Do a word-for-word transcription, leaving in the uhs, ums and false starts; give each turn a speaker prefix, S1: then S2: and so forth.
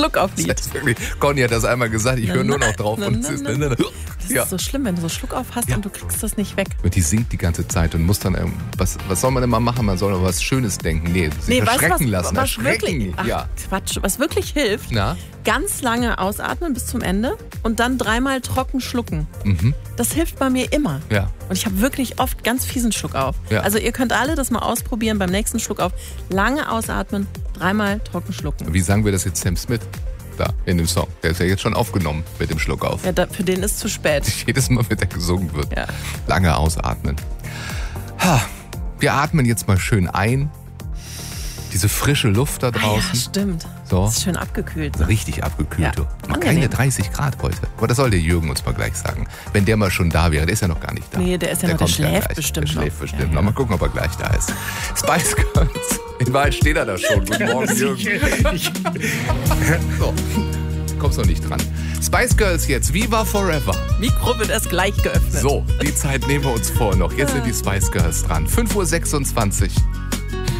S1: Schluckauf-Lied.
S2: Das ist wirklich, Conny hat das einmal gesagt, ich höre nur noch drauf.
S1: Na,
S2: und
S1: na,
S2: es ist,
S1: na,
S2: na, na,
S1: Das
S2: ja.
S1: ist so schlimm, wenn du so Schluckauf hast
S2: Ja.
S1: und du kriegst das nicht weg.
S2: Und die singt die ganze Zeit und muss dann, ähm, was, was soll man denn mal machen? Man soll aber was Schönes denken. Nee, sich
S1: Nee, weißt du,
S2: erschrecken
S1: was,
S2: lassen.
S1: was
S2: erschrecken.
S1: wirklich, ach,
S2: ja.
S1: Quatsch, was wirklich hilft,
S2: Na?
S1: ganz lange ausatmen bis zum Ende und dann dreimal trocken schlucken.
S2: Mhm.
S1: Das hilft bei mir immer.
S2: Ja.
S1: Und ich habe wirklich oft ganz fiesen Schluck auf.
S2: Ja.
S1: Also ihr könnt alle das mal ausprobieren beim nächsten Schluck auf. Lange ausatmen, dreimal trocken schlucken.
S2: Wie sagen wir das jetzt Sam Smith da in dem Song? Der ist ja jetzt schon aufgenommen mit dem Schluck auf.
S1: Ja, da, für den ist zu spät.
S2: Jedes Mal, wenn der gesungen wird.
S1: Ja.
S2: Lange ausatmen. Ha, wir atmen jetzt mal schön ein. Diese frische Luft da
S1: Ah,
S2: draußen.
S1: ja, stimmt.
S2: So.
S1: Das ist schön abgekühlt. Ne?
S2: Richtig abgekühlt.
S1: Ja,
S2: du. Mal
S1: angenehm.
S2: keine dreißig Grad heute. Aber das soll der Jürgen uns mal gleich sagen. Wenn der mal schon da wäre. Der ist ja noch gar nicht da.
S1: Nee, der ist ja noch, der
S2: kommt
S1: schläft
S2: gleich.
S1: bestimmt
S2: Der
S1: noch.
S2: schläft bestimmt
S1: Ja, ja.
S2: noch. Mal gucken, ob er gleich da ist. Spice Girls. In Wahrheit steht er da schon. Guten Morgen, Jürgen. So. Kommst noch nicht dran. Spice Girls jetzt. Viva Forever.
S1: Mikro wird erst gleich geöffnet.
S2: So, die Zeit nehmen wir uns vor noch. Jetzt sind die Spice Girls dran. fünf Uhr sechsundzwanzig.